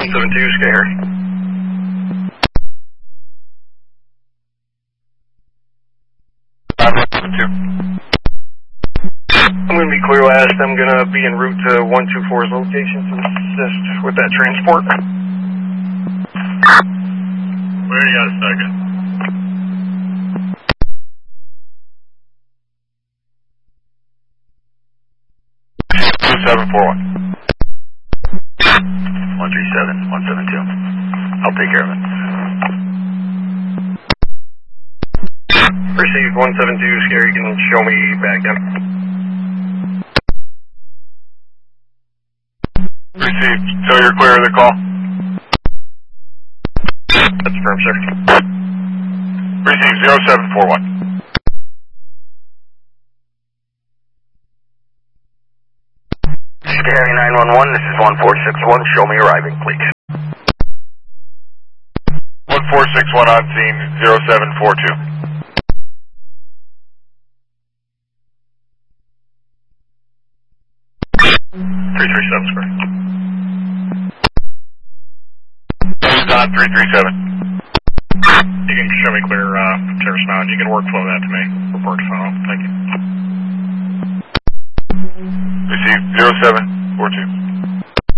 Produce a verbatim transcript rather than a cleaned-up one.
seven two, scare. five one seven two. I'm going to be clear last. I'm going to be en route to one two four's location to assist with that transport. Where you got a second? two seven four one. one three seven, one seven two. I'll take care of it. Received one seven two, scare. You can show me back in. Received. So you're clear of the call? That's firm, sir. Received zero seven four one. Scary nine one one, this is one four six one, show me arriving, please. one four six one on scene, zero seven four two. three three seven, square. Who's on three three seven? You can show me clear, uh, Terrace Mountain. You can workflow that to me. Report to phone. Thank you. Received zero seven